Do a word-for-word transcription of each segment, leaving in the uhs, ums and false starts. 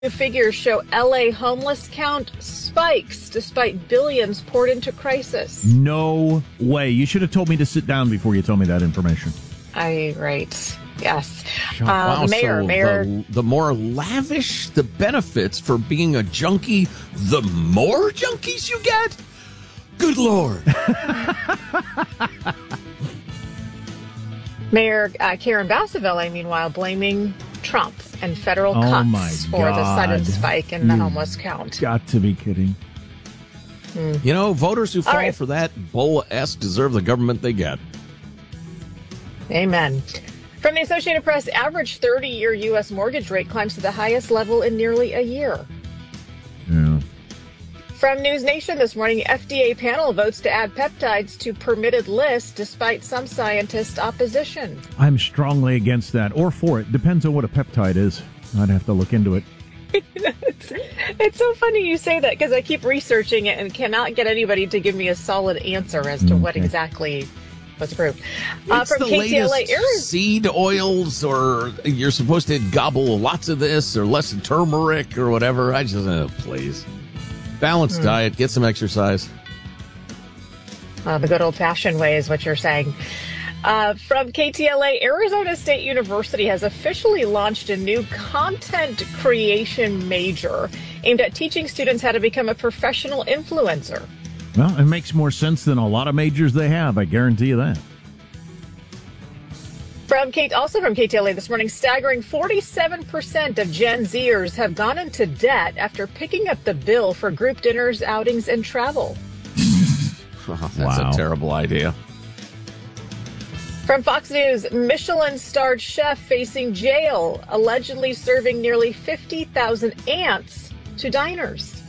New figures show L A homeless count spikes despite billions poured into crisis. No way. You should have told me to sit down before you told me that information. I, right. Yes. Uh, wow, mayor, so mayor. The, the more lavish the benefits for being a junkie, the more junkies you get? Good Lord. Mayor uh, Karen Bassaville, meanwhile, blaming Trump and federal oh cuts my for God. the sudden spike in the You homeless count. Got to be kidding. Mm. You know, voters who fall right. for that bull S deserve the government they get. Amen. From the Associated Press, average thirty-year U S mortgage rate climbs to the highest level in nearly a year. Yeah. From News Nation this morning, F D A panel votes to add peptides to permitted list despite some scientists' opposition. I'm strongly against that, or for it. Depends on what a peptide is. I'd have to look into it. it's, it's so funny you say that because I keep researching it and cannot get anybody to give me a solid answer as to okay. what exactly was approved. Uh, It's from the K T L A, latest Arizona. seed oils, or you're supposed to gobble lots of this or less of turmeric or whatever. I just, uh, please. Balanced Hmm. diet, get some exercise. Uh, the good old-fashioned way is what you're saying. Uh, from K T L A, Arizona State University has officially launched a new content creation major aimed at teaching students how to become a professional influencer. Well, it makes more sense than a lot of majors they have. I guarantee you that. From Kate, also from K T L A this morning, staggering forty-seven percent of Gen Zers have gone into debt after picking up the bill for group dinners, outings, and travel. Oh, that's Wow. a terrible idea. From Fox News, Michelin-starred chef facing jail, allegedly serving nearly fifty thousand ants to diners.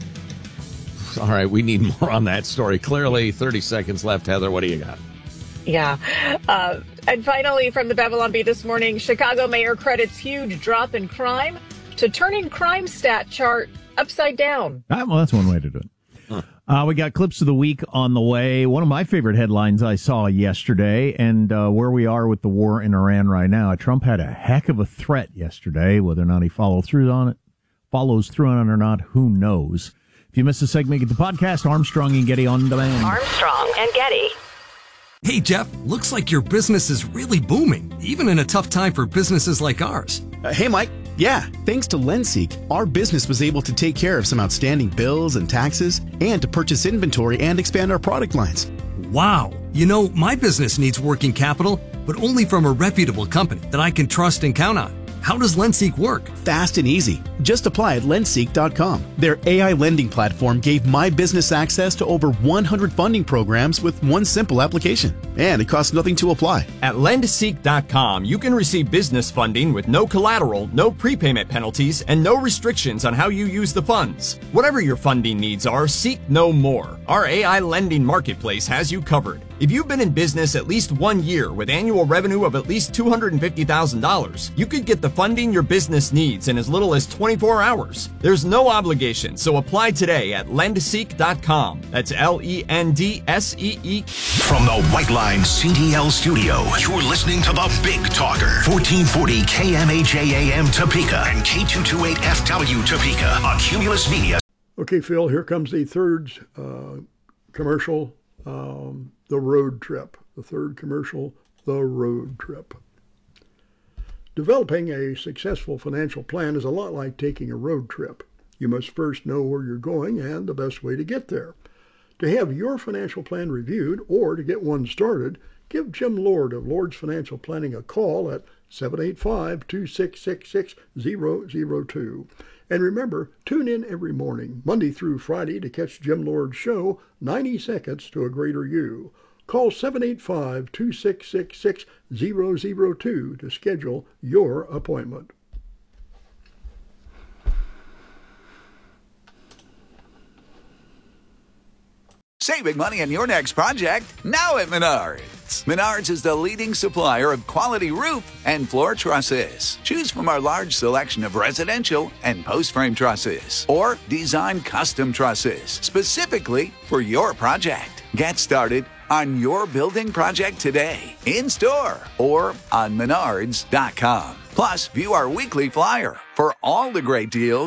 All right, we need more on that story. Clearly, thirty seconds left. Heather, what do you got? Yeah. Uh, and finally, from the Babylon Bee this morning, Chicago mayor credits huge drop in crime to turning crime stat chart upside down. Ah, well, that's one way to do it. Huh. Uh, we got clips of the week on the way. One of my favorite headlines I saw yesterday, and uh, where we are with the war in Iran right now. Trump had a heck of a threat yesterday. Whether or not he follows through on it, follows through on it or not, who knows? If you missed a segment, get the podcast Armstrong and Getty on demand. Armstrong and Getty. Hey, Jeff, looks like your business is really booming, even in a tough time for businesses like ours. Uh, hey, Mike. Yeah, thanks to Lenseek, our business was able to take care of some outstanding bills and taxes and to purchase inventory and expand our product lines. Wow. You know, my business needs working capital, but only from a reputable company that I can trust and count on. How does Lenseek work? Fast and easy. Just apply at lenseek dot com. Their A I lending platform gave my business access to over one hundred funding programs with one simple application. And it costs nothing to apply. At lendseek dot com, you can receive business funding with no collateral, no prepayment penalties, and no restrictions on how you use the funds. Whatever your funding needs are, seek no more. Our A I lending marketplace has you covered. If you've been in business at least one year with annual revenue of at least two hundred fifty thousand dollars, you could get the funding your business needs in as little as twenty-four hours. There's no obligation, so apply today at lendseek dot com. That's L E N D S E E. From the White Line C D L studio, you're listening to the Big Talker, fourteen forty K M H A A M Topeka and K two twenty-eight F W Topeka on Cumulus Media. Okay, Phil, here comes the third uh, commercial, um, The Road Trip. The third commercial, The Road Trip. Developing a successful financial plan is a lot like taking a road trip. You must first know where you're going and the best way to get there. To have your financial plan reviewed or to get one started, give Jim Lord of Lord's Financial Planning a call at seven eight five, two six six, six zero zero two. And remember, tune in every morning, Monday through Friday, to catch Jim Lord's show, ninety seconds to a Greater You. Call seven eight five, two six six, six zero zero two to schedule your appointment. Saving money on your next project now at Menards. Menards is the leading supplier of quality roof and floor trusses. Choose from our large selection of residential and post-frame trusses or design custom trusses specifically for your project. Get started on your building project today, in store or on menards dot com. Plus, view our weekly flyer. For all the great deals,